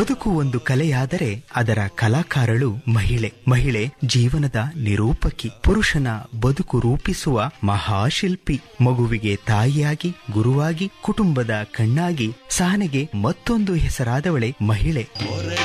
ಬದುಕು ಒಂದು ಕಲೆಯಾದರೆ ಅದರ ಕಲಾಕಾರಳು ಮಹಿಳೆ. ಮಹಿಳೆ ಜೀವನದ ನಿರೂಪಕಿ, ಪುರುಷನ ಬದುಕು ರೂಪಿಸುವ ಮಹಾಶಿಲ್ಪಿ. ಮಗುವಿಗೆ ತಾಯಿಯಾಗಿ, ಗುರುವಾಗಿ, ಕುಟುಂಬದ ಕಣ್ಣಾಗಿ ಸಹನೆಗೆ ಮತ್ತೊಂದು ಹೆಸರಾದವಳೆ ಮಹಿಳೆ.